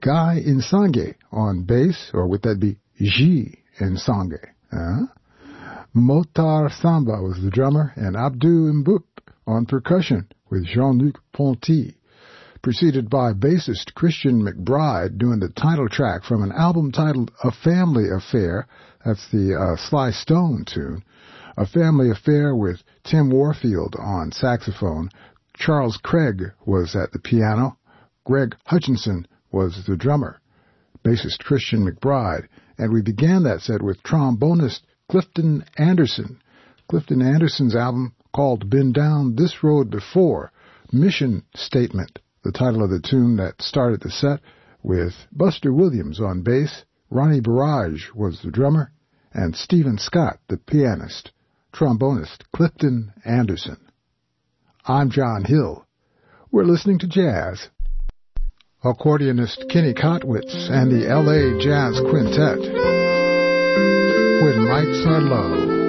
Guy Nsange on bass, or would that be G Nsange? Motar Samba was the drummer, and Abdou Mboup on percussion with Jean-Luc Ponty, preceded by bassist Christian McBride doing the title track from an album titled A Family Affair. That's the Sly Stone tune. A Family Affair with Tim Warfield on saxophone. Charles Craig was at the piano. Greg Hutchinson was the drummer. Bassist Christian McBride. And we began that set with trombonist Clifton Anderson. Clifton Anderson's album called Been Down This Road Before. Mission Statement, the title of the tune that started the set, with Buster Williams on bass. Ronnie Barrage was the drummer, and Stephen Scott, the pianist. Trombonist Clifton Anderson. I'm John Hill. We're listening to jazz. Accordionist Kenny Kotwitz and the L.A. Jazz Quintet. When Nights Are Low.